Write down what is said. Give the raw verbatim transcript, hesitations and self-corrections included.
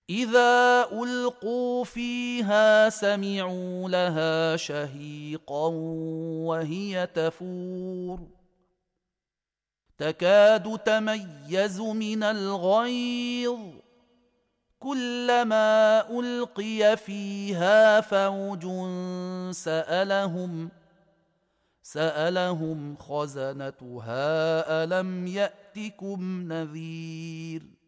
إذا ألقوا فيها سمعوا لها شهيقا وهي تفور تكاد تميز من الغيظ كلما ألقي فيها فوج سألهم سألهم خزنتها ألم يأتكم نذير